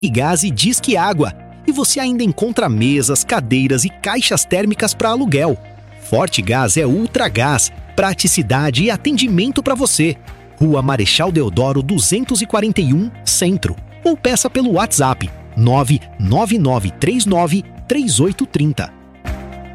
Gás e Disque Água. E você ainda encontra mesas, cadeiras e caixas térmicas para aluguel. Forte Gás é Ultra Gás, praticidade e atendimento para você. Rua Marechal Deodoro 241, Centro. Ou peça pelo WhatsApp 999393830.